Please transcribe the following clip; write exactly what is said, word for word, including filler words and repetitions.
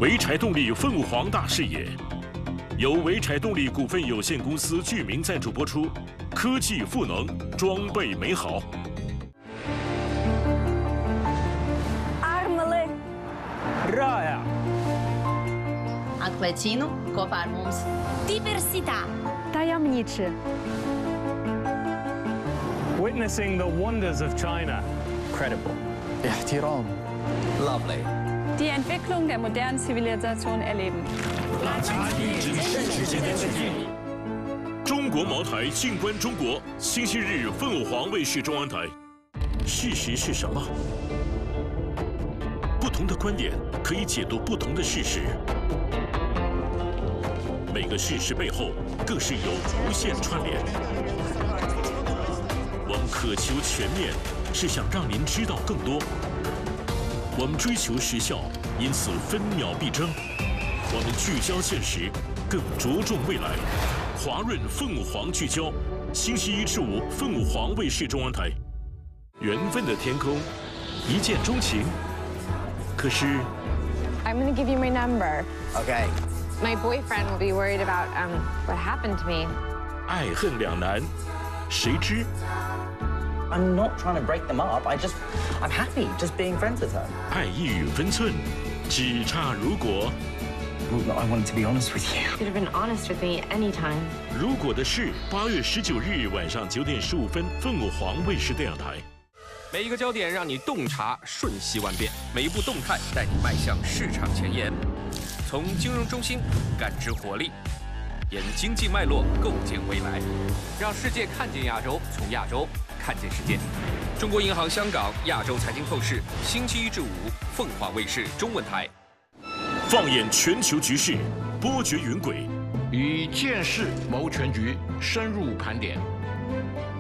潍柴动力凤凰大视野，由潍柴动力股份有限公司剧名赞助播出，科技赋能，装备美好。 Armele! Rāja! Atliecinu kopā ar mums. Diversitā! Tajemniczy! Witnessing the wonders of China. Credible. احترام. Lovely. Die Entwicklung der modernen Zivilisation erleben. 中国茅台静观中国，星期日凤凰卫视中央台。事实是什么？不同的观点可以解读不同的事实，每个事实背后更是有无限串联。我们渴求全面，是想让您知道更多。 我们追求时效，因此分秒必争；我们聚焦现实，更着重未来。华润凤凰聚焦，星期一至五凤凰卫视中央台。缘分的天空，一见钟情。可是 I'm gonna give you my number. Okay. My boyfriend will be worried about um what happened to me. 爱恨两难，谁知？ I'm not trying to break them up. I just, I'm happy just being friends with her. 爱一语分寸，只差如果。 Well, I wanted to be honest with you. You could have been honest with me anytime. 如果的事，八月十九日晚上九点十五分，凤凰卫视电视台。 每一个焦点让你洞察瞬息万变，每一步动态带你迈向市场前沿。从金融中心感知活力，沿经济脉络构建未来，让世界看见亚洲，从亚洲看见世界。中国银行香港亚洲财经透视，星期一至五，凤凰卫视中文台。 放眼全球局势，波谲云诡， 以见识谋全局，深入盘点。